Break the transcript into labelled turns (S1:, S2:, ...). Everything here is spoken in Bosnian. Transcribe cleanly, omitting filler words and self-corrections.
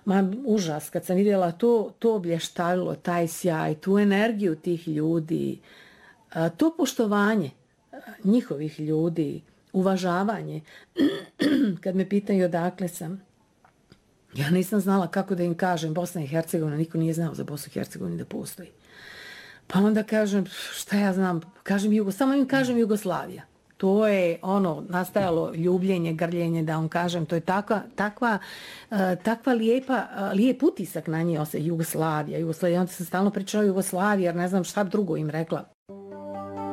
S1: užas, kad sam vidjela to blještavilo, taj sjaj, tu energiju tih ljudi, to poštovanje njihovih ljudi, uvažavanje. Kad me pitaju odakle sam, ja nisam znala kako da im kažem Bosna i Hercegovina, niko nije znao za Bosnu i Hercegovini da postoji. Pa onda kažem, šta ja znam, samo im kažem Jugoslavija. To je nastajalo ljubljenje, grljenje, da vam kažem, to je takva lijep utisak na nje, Jugoslavija. Onda sam stalno pričala Jugoslavija, jer ne znam šta drugo im rekla.